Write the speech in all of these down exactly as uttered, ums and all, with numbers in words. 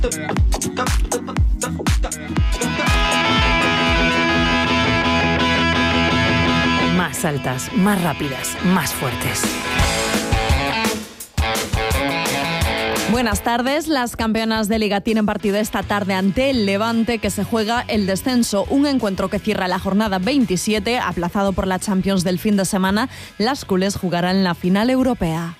Más altas, más rápidas, más fuertes. Buenas tardes. Las campeonas de Liga tienen partido esta tarde ante el Levante, que se juega el descenso. Un encuentro que cierra la jornada veintisiete, aplazado por la Champions del fin de semana. Las culés jugarán la final europea.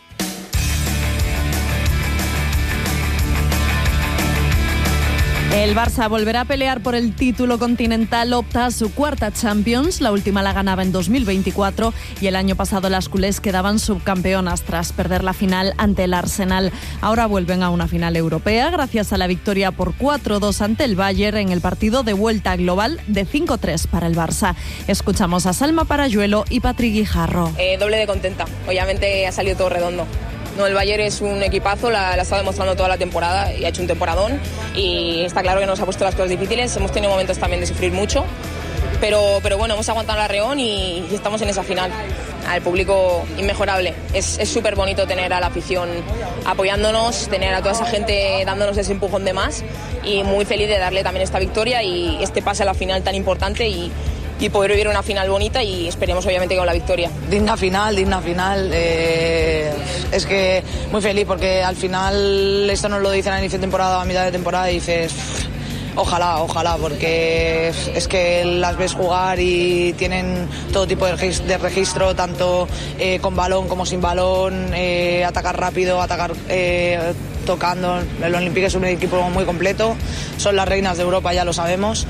El Barça volverá a pelear por el título continental, opta a su cuarta Champions. La última la ganaba en dos mil veinticuatro y el año pasado las culés quedaban subcampeonas tras perder la final ante el Arsenal. Ahora vuelven a una final europea gracias a la victoria por cuatro dos ante el Bayern en el partido de vuelta global de cinco tres para el Barça. Escuchamos a Salma Parayuelo y Patri Guijarro. Eh, doble de contenta. Obviamente ha salido todo redondo. No, el Bayern es un equipazo, la, la ha estado demostrando toda la temporada y ha hecho un temporadón y está claro que nos ha puesto las cosas difíciles, hemos tenido momentos también de sufrir mucho, pero, pero bueno, hemos aguantado el arreón y, y estamos en esa final. Al público inmejorable, es súper bonito tener a la afición apoyándonos, tener a toda esa gente dándonos ese empujón de más y muy feliz de darle también esta victoria y este pase a la final tan importante y y poder vivir una final bonita y esperemos obviamente con la victoria. Digna final, digna final. Eh, es que muy feliz porque al final esto nos lo dicen a inicio de temporada o a mitad de temporada y dices ojalá, ojalá, porque es que las ves jugar y tienen todo tipo de registro, de registro tanto eh, con balón como sin balón, eh, atacar rápido, atacar eh, tocando. El Olympique es un equipo muy completo, son las reinas de Europa, ya lo sabemos.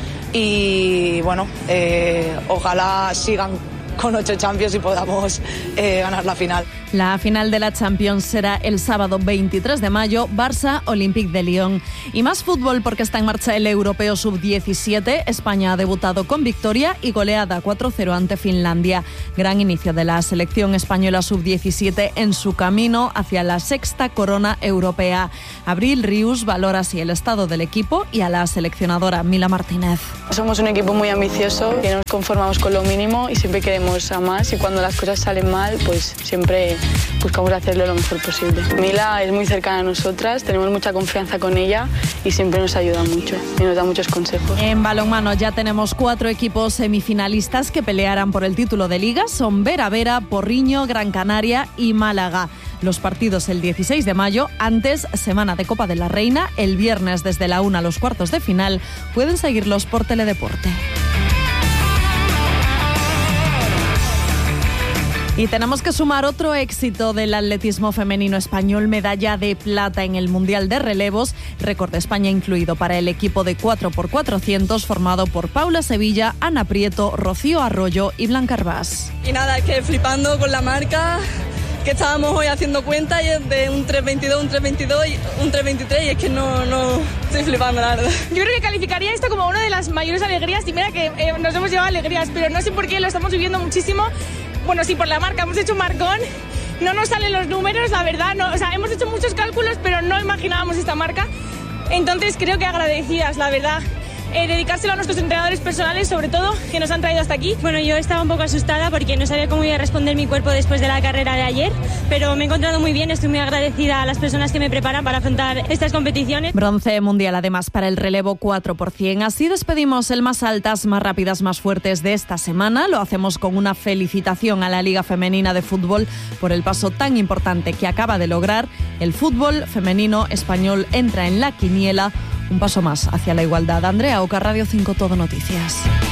Y bueno, eh, ojalá sigan con ocho Champions y podamos eh, ganar la final. La final de la Champions será el sábado veintitrés de mayo, Barça Olympique de Lyon. Y más fútbol porque está en marcha el Europeo sub diecisiete. España ha debutado con victoria y goleada cuatro cero ante Finlandia. Gran inicio de la selección española sub diecisiete en su camino hacia la sexta corona europea. Abril Rius valora así el estado del equipo y a la seleccionadora Mila Martínez. Somos un equipo muy ambicioso, que nos conformamos con lo mínimo y siempre queremos a más, y cuando las cosas salen mal, pues siempre buscamos hacerlo lo mejor posible. Mila es muy cercana a nosotras, tenemos mucha confianza con ella y siempre nos ayuda mucho y nos da muchos consejos. En balonmano ya tenemos cuatro equipos semifinalistas que pelearán por el título de Liga. Son Vera Vera, Porriño, Gran Canaria y Málaga. Los partidos el dieciséis de mayo, antes semana de Copa de la Reina, el viernes desde la una a los cuartos de final. Pueden seguirlos por Teledeporte. Y tenemos que sumar otro éxito del atletismo femenino español, medalla de plata en el Mundial de Relevos, récord de España incluido para el equipo de cuatro por cuatrocientos formado por Paula Sevilla, Ana Prieto, Rocío Arroyo y Blanca Arbás. Y nada, es que flipando con la marca, que estábamos hoy haciendo cuenta y es de un tres veintidós, un tres veintidós y un tres veintitrés y es que no, no estoy flipando, la verdad. Yo creo que calificaría esto como una de las mayores alegrías y mira que eh, nos hemos llevado alegrías, pero no sé por qué lo estamos viviendo muchísimo. Bueno, sí, por la marca, hemos hecho un marcón, no nos salen los números, la verdad, no, o sea, hemos hecho muchos cálculos, pero no imaginábamos esta marca, entonces creo que agradecidas, la verdad. Eh, dedicárselo a nuestros entrenadores personales, sobre todo, que nos han traído hasta aquí. Bueno, yo estaba un poco asustada porque no sabía cómo iba a responder mi cuerpo después de la carrera de ayer, pero me he encontrado muy bien, estoy muy agradecida a las personas que me preparan para afrontar estas competiciones. Bronce mundial además para el relevo cuatro por cien. Así despedimos el más altas, más rápidas, más fuertes de esta semana. Lo hacemos con una felicitación a la Liga Femenina de Fútbol por el paso tan importante que acaba de lograr. El fútbol femenino español entra en la quiniela. Un paso más hacia la igualdad. Andrea Oca, Radio cinco Todo Noticias.